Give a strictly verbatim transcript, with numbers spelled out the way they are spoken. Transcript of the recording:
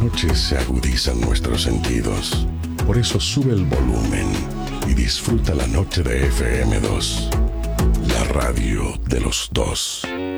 noche se agudizan nuestros sentidos. Por eso sube el volumen y disfruta la noche de F M dos, la radio de los dos.